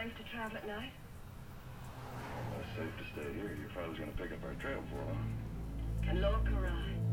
safe to travel at night? It's safe to stay here. Your father's gonna pick up our trail for us. Can look around.